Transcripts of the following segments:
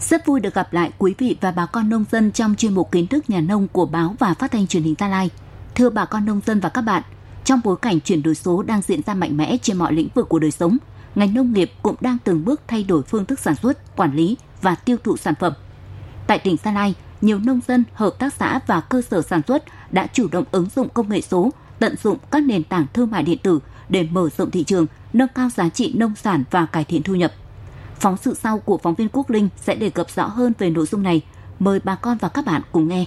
Rất vui được gặp lại quý vị và bà con nông dân trong chuyên mục Kiến thức nhà nông của báo và phát thanh truyền hình Gia Lai. Thưa bà con nông dân và các bạn, trong bối cảnh chuyển đổi số đang diễn ra mạnh mẽ trên mọi lĩnh vực của đời sống, ngành nông nghiệp cũng đang từng bước thay đổi phương thức sản xuất, quản lý và tiêu thụ sản phẩm. Tại tỉnh Gia Lai, nhiều nông dân, hợp tác xã và cơ sở sản xuất đã chủ động ứng dụng công nghệ số, tận dụng các nền tảng thương mại điện tử để mở rộng thị trường, nâng cao giá trị nông sản và cải thiện thu nhập. Phóng sự sau của phóng viên Quốc Linh sẽ đề cập rõ hơn về nội dung này. Mời bà con và các bạn cùng nghe.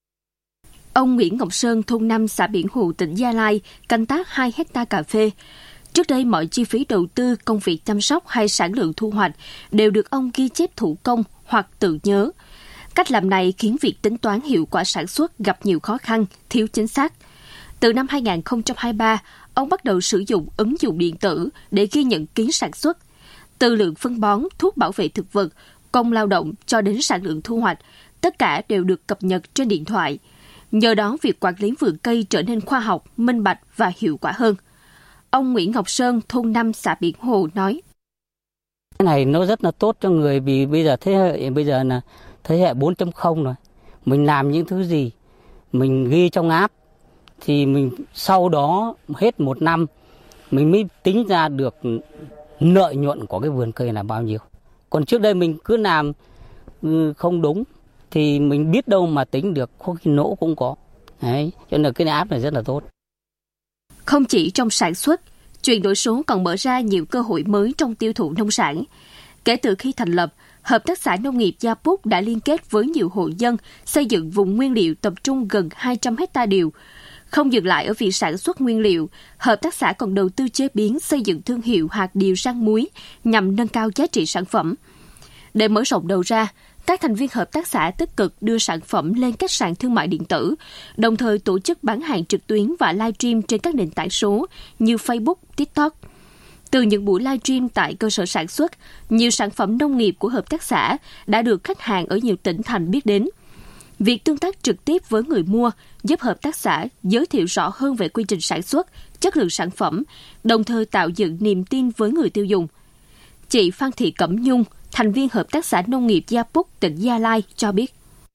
Ông Nguyễn Ngọc Sơn, thôn 5, xã Biển Hồ, tỉnh Gia Lai, canh tác 2 hectare cà phê. Trước đây, mọi chi phí đầu tư, công việc chăm sóc hay sản lượng thu hoạch đều được ông ghi chép thủ công hoặc tự nhớ. Cách làm này khiến việc tính toán hiệu quả sản xuất gặp nhiều khó khăn, thiếu chính xác. Từ năm 2023, ông bắt đầu sử dụng ứng dụng điện tử để ghi nhận ký sản xuất. Từ lượng phân bón, thuốc bảo vệ thực vật, công lao động cho đến sản lượng thu hoạch, tất cả đều được cập nhật trên điện thoại. Nhờ đó, việc quản lý vườn cây trở nên khoa học, minh bạch và hiệu quả hơn. Ông Nguyễn Ngọc Sơn, thôn 5, xã Biển Hồ nói: Cái này nó rất là tốt cho người, vì bây giờ là thế hệ 4.0 rồi. Mình làm những thứ gì, mình ghi trong app, thì mình sau đó hết một năm mình mới tính ra được lợi nhuận của cái vườn cây là bao nhiêu. Còn trước đây mình cứ làm không đúng thì mình biết đâu mà tính được, có khi lỗ cũng có. Đấy, cho nên cái app này rất là tốt. Không chỉ trong sản xuất, chuyển đổi số còn mở ra nhiều cơ hội mới trong tiêu thụ nông sản. Kể từ khi thành lập, Hợp tác xã Nông nghiệp Gia Púc đã liên kết với nhiều hộ dân xây dựng vùng nguyên liệu tập trung gần 200 hectare điều. Không dừng lại ở việc sản xuất nguyên liệu, hợp tác xã còn đầu tư chế biến, xây dựng thương hiệu hạt điều rang muối nhằm nâng cao giá trị sản phẩm. Để mở rộng đầu ra, các thành viên hợp tác xã tích cực đưa sản phẩm lên các sàn thương mại điện tử, đồng thời tổ chức bán hàng trực tuyến và livestream trên các nền tảng số như Facebook, TikTok. Từ những buổi livestream tại cơ sở sản xuất, nhiều sản phẩm nông nghiệp của hợp tác xã đã được khách hàng ở nhiều tỉnh thành biết đến. Việc tương tác trực tiếp với người mua giúp hợp tác xã giới thiệu rõ hơn về quy trình sản xuất, chất lượng sản phẩm, đồng thời tạo dựng niềm tin với người tiêu dùng. Chị Phan Thị Cẩm Nhung, thành viên hợp tác xã Nông nghiệp Gia Púc, tỉnh Gia Lai cho biết.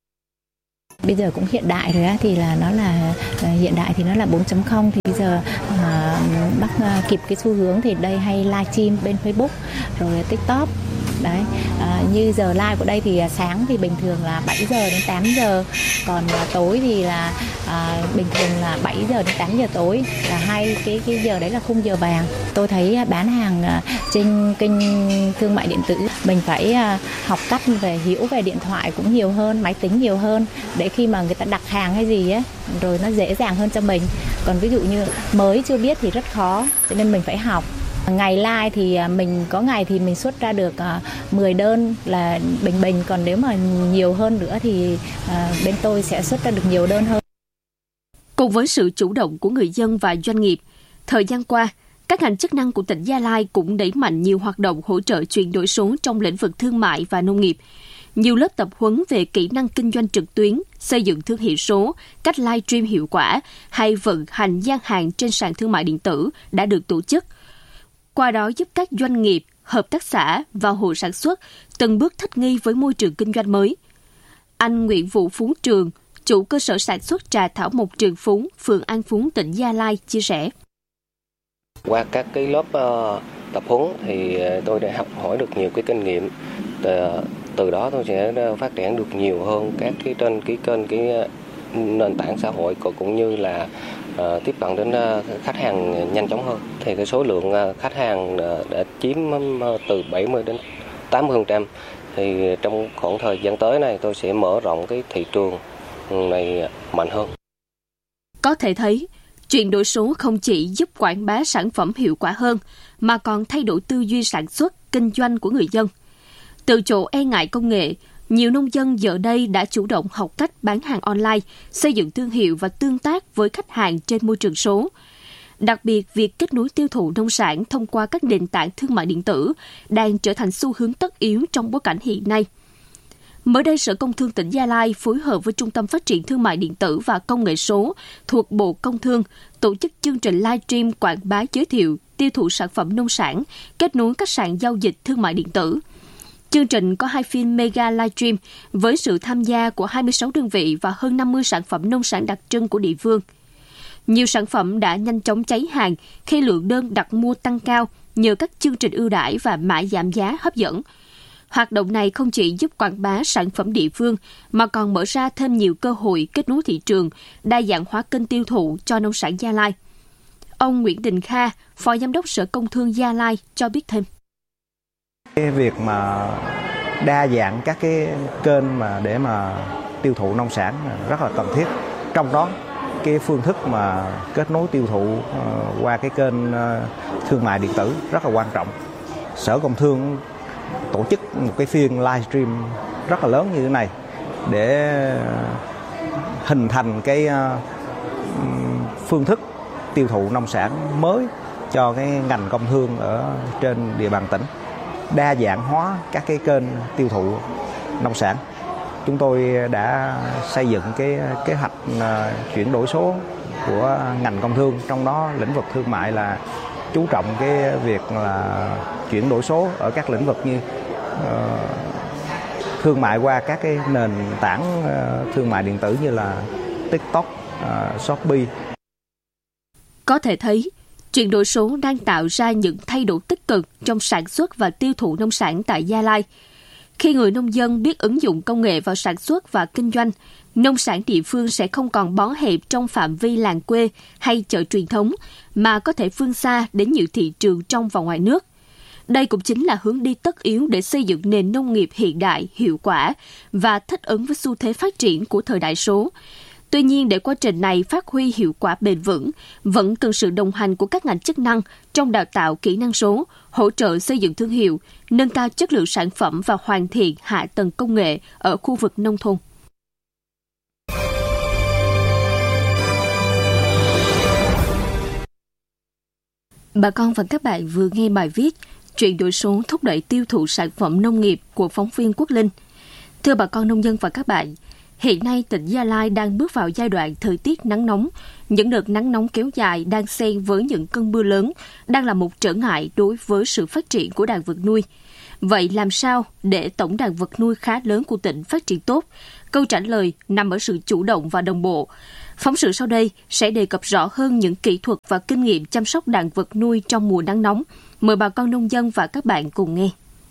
Bây giờ cũng hiện đại rồi á, thì là nó là hiện đại thì nó là 4.0, thì bây giờ bắt kịp cái xu hướng thì đây hay livestream bên Facebook rồi TikTok. Đấy, như giờ live của đây thì sáng thì bình thường là 7 giờ đến 8 giờ, còn tối thì là bình thường là 7 giờ đến 8 giờ tối, là hai cái giờ đấy là khung giờ vàng. Tôi thấy bán hàng trên kênh thương mại điện tử, mình phải học cách về hiểu về điện thoại cũng nhiều hơn, máy tính nhiều hơn, để khi mà người ta đặt hàng hay gì á, rồi nó dễ dàng hơn cho mình. Còn ví dụ như mới chưa biết thì rất khó, cho nên mình phải học. Ngày live thì mình có ngày thì mình xuất ra được 10 đơn là bình, còn nếu mà nhiều hơn nữa thì bên tôi sẽ xuất ra được nhiều đơn hơn. Cùng với sự chủ động của người dân và doanh nghiệp, thời gian qua, các ngành chức năng của tỉnh Gia Lai cũng đẩy mạnh nhiều hoạt động hỗ trợ chuyển đổi số trong lĩnh vực thương mại và nông nghiệp. Nhiều lớp tập huấn về kỹ năng kinh doanh trực tuyến, xây dựng thương hiệu số, cách livestream hiệu quả hay vận hành gian hàng trên sàn thương mại điện tử đã được tổ chức. Qua đó giúp các doanh nghiệp, hợp tác xã và hộ sản xuất từng bước thích nghi với môi trường kinh doanh mới. Anh Nguyễn Vũ Phú Trường, chủ cơ sở sản xuất trà thảo mộc Trường Phú, phường An Phú, tỉnh Gia Lai chia sẻ. Qua các cái lớp tập huấn thì tôi đã học hỏi được nhiều cái kinh nghiệm. Từ đó tôi sẽ phát triển được nhiều hơn các cái trên cái kênh cái nền tảng xã hội, cũng như là tiếp cận đến khách hàng nhanh chóng hơn. Thì cái số lượng khách hàng đã chiếm từ 70 đến 80%. Thì trong khoảng thời gian tới này tôi sẽ mở rộng cái thị trường này mạnh hơn. Có thể thấy, chuyển đổi số không chỉ giúp quảng bá sản phẩm hiệu quả hơn, mà còn thay đổi tư duy sản xuất, kinh doanh của người dân. Từ chỗ e ngại công nghệ, nhiều nông dân giờ đây đã chủ động học cách bán hàng online, xây dựng thương hiệu và tương tác với khách hàng trên môi trường số. Đặc biệt, việc kết nối tiêu thụ nông sản thông qua các nền tảng thương mại điện tử đang trở thành xu hướng tất yếu trong bối cảnh hiện nay. Mới đây, Sở Công Thương tỉnh Gia Lai phối hợp với Trung tâm Phát triển Thương mại điện tử và Công nghệ số thuộc Bộ Công Thương tổ chức chương trình livestream quảng bá giới thiệu, tiêu thụ sản phẩm nông sản, kết nối các sàn giao dịch thương mại điện tử. Chương trình có 2 phiên mega livestream với sự tham gia của 26 đơn vị và hơn 50 sản phẩm nông sản đặc trưng của địa phương. Nhiều sản phẩm đã nhanh chóng cháy hàng khi lượng đơn đặt mua tăng cao nhờ các chương trình ưu đãi và mã giảm giá hấp dẫn. Hoạt động này không chỉ giúp quảng bá sản phẩm địa phương mà còn mở ra thêm nhiều cơ hội kết nối thị trường, đa dạng hóa kênh tiêu thụ cho nông sản Gia Lai. Ông Nguyễn Đình Kha, Phó Giám đốc Sở Công Thương Gia Lai cho biết thêm. Cái việc mà đa dạng các cái kênh mà để mà tiêu thụ nông sản rất là cần thiết. Trong đó cái phương thức mà kết nối tiêu thụ qua cái kênh thương mại điện tử rất là quan trọng. Sở Công Thương tổ chức một cái phiên livestream rất là lớn như thế này để hình thành cái phương thức tiêu thụ nông sản mới cho cái ngành công thương ở trên địa bàn tỉnh, đa dạng hóa các cái kênh tiêu thụ nông sản. Chúng tôi đã xây dựng cái kế hoạch chuyển đổi số của ngành công thương, trong đó lĩnh vực thương mại là chú trọng cái việc là chuyển đổi số ở các lĩnh vực như thương mại qua các cái nền tảng thương mại điện tử như là TikTok, Shopee. Có thể thấy, chuyển đổi số đang tạo ra những thay đổi tích cực trong sản xuất và tiêu thụ nông sản tại Gia Lai. Khi người nông dân biết ứng dụng công nghệ vào sản xuất và kinh doanh, nông sản địa phương sẽ không còn bó hẹp trong phạm vi làng quê hay chợ truyền thống, mà có thể vươn xa đến nhiều thị trường trong và ngoài nước. Đây cũng chính là hướng đi tất yếu để xây dựng nền nông nghiệp hiện đại, hiệu quả và thích ứng với xu thế phát triển của thời đại số. Tuy nhiên, để quá trình này phát huy hiệu quả bền vững, vẫn cần sự đồng hành của các ngành chức năng trong đào tạo kỹ năng số, hỗ trợ xây dựng thương hiệu, nâng cao chất lượng sản phẩm và hoàn thiện hạ tầng công nghệ ở khu vực nông thôn. Bà con và các bạn vừa nghe bài viết chuyển đổi số thúc đẩy tiêu thụ sản phẩm nông nghiệp của phóng viên Quốc Linh. Thưa bà con nông dân và các bạn, hiện nay tỉnh Gia Lai đang bước vào giai đoạn thời tiết nắng nóng. Những đợt nắng nóng kéo dài đang xen với những cơn mưa lớn đang là một trở ngại đối với sự phát triển của đàn vật nuôi. Vậy làm sao để tổng đàn vật nuôi khá lớn của tỉnh phát triển tốt? Câu trả lời nằm ở sự chủ động và đồng bộ. Phóng sự sau đây sẽ đề cập rõ hơn những kỹ thuật và kinh nghiệm chăm sóc đàn vật nuôi trong mùa nắng nóng. Mời bà con nông dân và các bạn cùng nghe.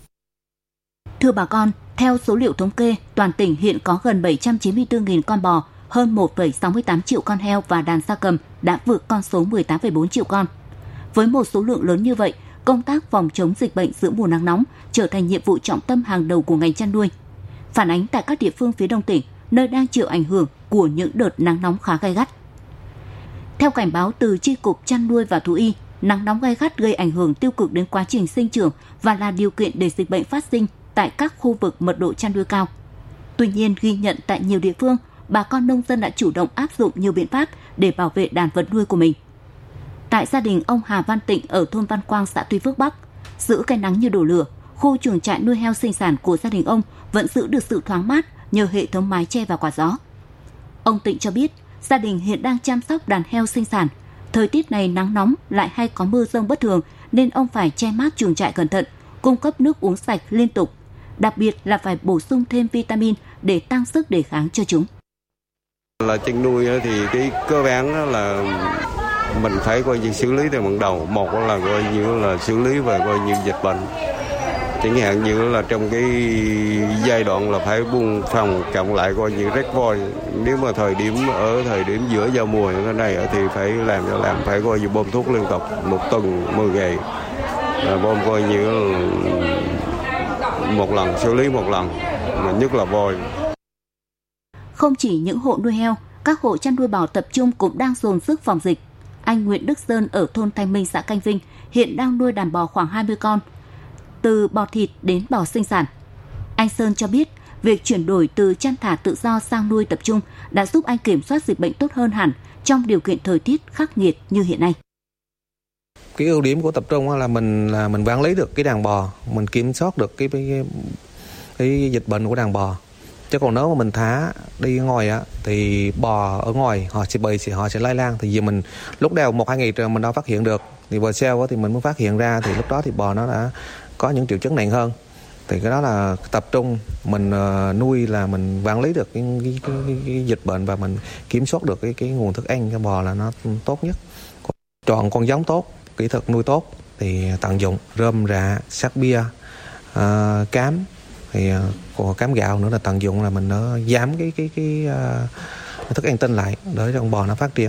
Thưa bà con, theo số liệu thống kê, toàn tỉnh hiện có gần 794.000 con bò, hơn 1,68 triệu con heo và đàn gia cầm đã vượt con số 18,4 triệu con. Với một số lượng lớn như vậy, công tác phòng chống dịch bệnh giữa mùa nắng nóng trở thành nhiệm vụ trọng tâm hàng đầu của ngành chăn nuôi. Phản ánh tại các địa phương phía Đông tỉnh, nơi đang chịu ảnh hưởng của những đợt nắng nóng khá gay gắt. Theo cảnh báo từ Chi cục Chăn nuôi và Thú y, nắng nóng gay gắt gây ảnh hưởng tiêu cực đến quá trình sinh trưởng và là điều kiện để dịch bệnh phát sinh tại các khu vực mật độ chăn nuôi cao. Tuy nhiên, ghi nhận tại nhiều địa phương, bà con nông dân đã chủ động áp dụng nhiều biện pháp để bảo vệ đàn vật nuôi của mình. Tại gia đình ông Hà Văn Tịnh ở thôn Văn Quang, xã Tuy Phước Bắc, giữ cái nắng như đổ lửa, khu chuồng trại nuôi heo sinh sản của gia đình ông vẫn giữ được sự thoáng mát nhờ hệ thống mái che và quạt gió. Ông Tịnh cho biết, gia đình hiện đang chăm sóc đàn heo sinh sản. Thời tiết này nắng nóng lại hay có mưa dông bất thường nên ông phải che mát chuồng trại cẩn thận, cung cấp nước uống sạch liên tục. Đặc biệt là phải bổ sung thêm vitamin để tăng sức đề kháng cho chúng. Là chăn nuôi thì cái cơ bản là mình phải coi như xử lý từ ban đầu. Một là coi như là xử lý về coi như dịch bệnh. Chẳng hạn như là trong cái giai đoạn là phải buông phòng cộng lại coi như rét voi. Nếu mà thời điểm giữa giao mùa như thế này thì phải làm phải coi như bơm thuốc liên tục một tuần 10 ngày. Bơm coi như một lần, xử lý một lần, mà nhất là voi. Không chỉ những hộ nuôi heo, các hộ chăn nuôi bò tập trung cũng đang dồn sức phòng dịch. Anh Nguyễn Đức Sơn ở thôn Thanh Minh, xã Canh Vinh hiện đang nuôi đàn bò khoảng 20 con, từ bò thịt đến bò sinh sản. Anh Sơn cho biết, việc chuyển đổi từ chăn thả tự do sang nuôi tập trung đã giúp anh kiểm soát dịch bệnh tốt hơn hẳn trong điều kiện thời tiết khắc nghiệt như hiện nay. Cái ưu điểm của tập trung là mình quản lý được cái đàn bò, mình kiểm soát được cái dịch bệnh của đàn bò. Chứ còn nếu mà mình thả đi ngoài á thì bò ở ngoài họ sẽ lây lan, thì vì mình lúc đầu 1-2 ngày trời mình đâu phát hiện được, thì bò sau thì mình mới phát hiện ra, thì lúc đó thì bò nó đã có những triệu chứng nặng hơn. Thì cái đó là tập trung mình nuôi, là mình quản lý được cái dịch bệnh và mình kiểm soát được cái nguồn thức ăn cho bò là nó tốt nhất. Chọn con giống tốt, kỹ thuật nuôi tốt thì tận dụng rơm rạ, sắt bia, cám, thì còn cám gạo nữa là tận dụng, là mình nó giảm cái thức ăn tinh lại để cho con bò nó phát triển.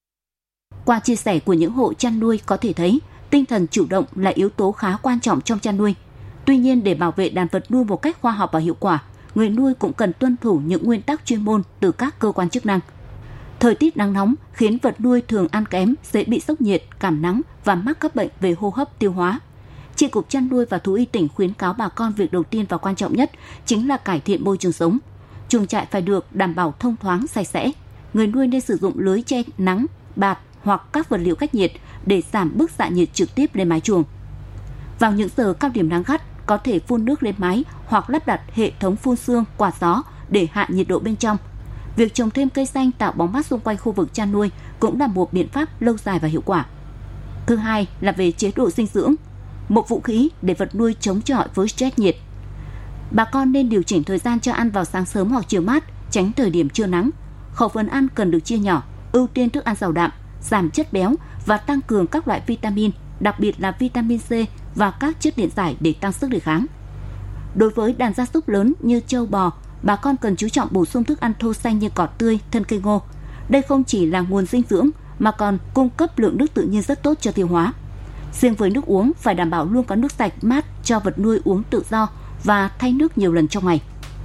Qua chia sẻ của những hộ chăn nuôi có thể thấy tinh thần chủ động là yếu tố khá quan trọng trong chăn nuôi. Tuy nhiên, để bảo vệ đàn vật nuôi một cách khoa học và hiệu quả, người nuôi cũng cần tuân thủ những nguyên tắc chuyên môn từ các cơ quan chức năng. Thời tiết nắng nóng khiến vật nuôi thường ăn kém, dễ bị sốc nhiệt, cảm nắng và mắc các bệnh về hô hấp, tiêu hóa. Chi cục Chăn nuôi và Thú y tỉnh khuyến cáo bà con việc đầu tiên và quan trọng nhất chính là cải thiện môi trường sống. Chuồng trại phải được đảm bảo thông thoáng, sạch sẽ. Người nuôi nên sử dụng lưới che nắng, bạt hoặc các vật liệu cách nhiệt để giảm bức xạ nhiệt trực tiếp lên mái chuồng. Vào những giờ cao điểm nắng gắt, có thể phun nước lên mái hoặc lắp đặt hệ thống phun sương, quạt gió để hạ nhiệt độ bên trong. Việc trồng thêm cây xanh tạo bóng mát xung quanh khu vực chăn nuôi cũng là một biện pháp lâu dài và hiệu quả. Thứ hai là về chế độ dinh dưỡng, một vũ khí để vật nuôi chống chọi với stress nhiệt. Bà con nên điều chỉnh thời gian cho ăn vào sáng sớm hoặc chiều mát, tránh thời điểm trưa nắng. Khẩu phần ăn cần được chia nhỏ, ưu tiên thức ăn giàu đạm, giảm chất béo và tăng cường các loại vitamin, đặc biệt là vitamin C và các chất điện giải để tăng sức đề kháng. Đối với đàn gia súc lớn như trâu bò, bà con cần chú trọng bổ sung thức ăn thô xanh như cỏ tươi, thân cây ngô. Đây không chỉ là nguồn dinh dưỡng mà còn cung cấp lượng nước tự nhiên rất tốt cho tiêu hóa. Riêng với nước uống, phải đảm bảo luôn có nước sạch mát cho vật nuôi uống tự do và thay nước nhiều lần trong ngày.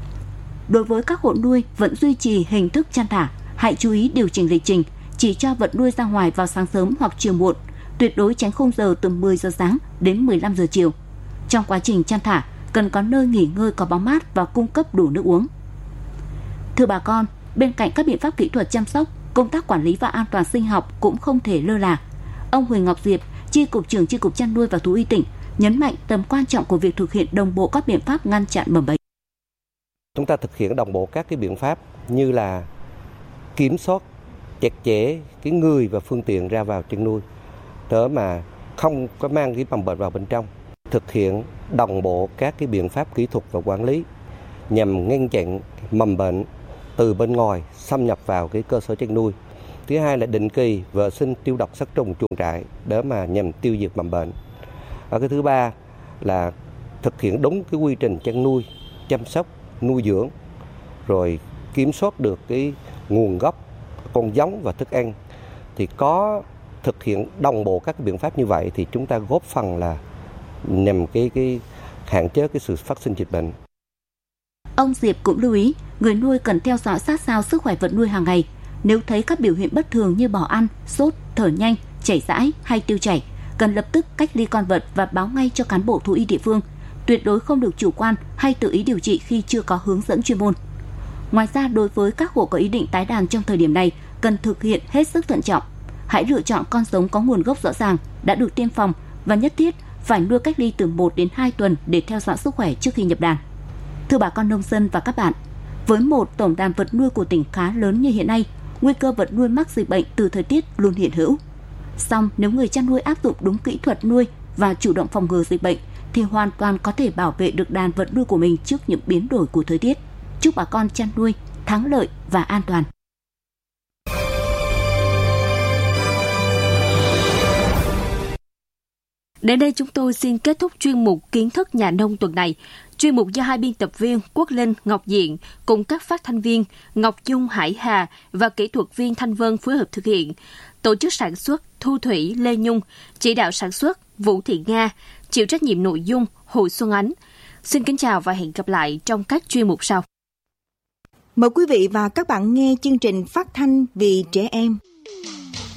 Đối với các hộ nuôi vẫn duy trì hình thức chăn thả, hãy chú ý điều chỉnh lịch trình, chỉ cho vật nuôi ra ngoài vào sáng sớm hoặc chiều muộn, tuyệt đối tránh khung giờ từ 10 giờ sáng đến 15 giờ chiều. Trong quá trình chăn thả, cần có nơi nghỉ ngơi có bóng mát và cung cấp đủ nước uống. Thưa bà con, bên cạnh các biện pháp kỹ thuật chăm sóc, công tác quản lý và an toàn sinh học cũng không thể lơ là. Ông Huỳnh Ngọc Diệp, Chi cục trưởng Chi cục Chăn nuôi và Thú y tỉnh nhấn mạnh tầm quan trọng của việc thực hiện đồng bộ các biện pháp ngăn chặn mầm bệnh. Chúng ta thực hiện đồng bộ các cái biện pháp như là kiểm soát chặt chẽ cái người và phương tiện ra vào chăn nuôi để mà không có mang cái mầm bệnh vào bên trong. Thực hiện đồng bộ các cái biện pháp kỹ thuật và quản lý nhằm ngăn chặn mầm bệnh từ bên ngoài xâm nhập vào cái cơ sở chăn nuôi. Thứ hai là định kỳ vệ sinh tiêu độc sát trùng chuồng trại để mà nhằm tiêu diệt mầm bệnh. Và cái thứ ba là thực hiện đúng cái quy trình chăn nuôi, chăm sóc, nuôi dưỡng, rồi kiểm soát được cái nguồn gốc con giống và thức ăn. Thì có thực hiện đồng bộ các cái biện pháp như vậy thì chúng ta góp phần là nhằm cái hạn chế cái sự phát sinh dịch bệnh. Ông Diệp cũng lưu ý người nuôi cần theo dõi sát sao sức khỏe vật nuôi hàng ngày. Nếu thấy các biểu hiện bất thường như bỏ ăn, sốt, thở nhanh, chảy rãi hay tiêu chảy, cần lập tức cách ly con vật và báo ngay cho cán bộ thú y địa phương. Tuyệt đối không được chủ quan hay tự ý điều trị khi chưa có hướng dẫn chuyên môn. Ngoài ra, đối với các hộ có ý định tái đàn trong thời điểm này, cần thực hiện hết sức thận trọng. Hãy lựa chọn con giống có nguồn gốc rõ ràng, đã được tiêm phòng và nhất thiết phải nuôi cách ly từ 1 đến 2 tuần để theo dõi sức khỏe trước khi nhập đàn. Thưa bà con nông dân và các bạn, với một tổng đàn vật nuôi của tỉnh khá lớn như hiện nay, nguy cơ vật nuôi mắc dịch bệnh từ thời tiết luôn hiện hữu. Song nếu người chăn nuôi áp dụng đúng kỹ thuật nuôi và chủ động phòng ngừa dịch bệnh thì hoàn toàn có thể bảo vệ được đàn vật nuôi của mình trước những biến đổi của thời tiết. Chúc bà con chăn nuôi thắng lợi và an toàn. Đến đây chúng tôi xin kết thúc chuyên mục Kiến thức nhà nông tuần này. Chuyên mục do hai biên tập viên Quốc Linh, Ngọc Diện cùng các phát thanh viên Ngọc Dung, Hải Hà và kỹ thuật viên Thanh Vân phối hợp thực hiện. Tổ chức sản xuất Thu Thủy, Lê Nhung, chỉ đạo sản xuất Vũ Thị Nga, chịu trách nhiệm nội dung Hồ Xuân Ánh. Xin kính chào và hẹn gặp lại trong các chuyên mục sau. Mời quý vị và các bạn nghe chương trình phát thanh vì trẻ em.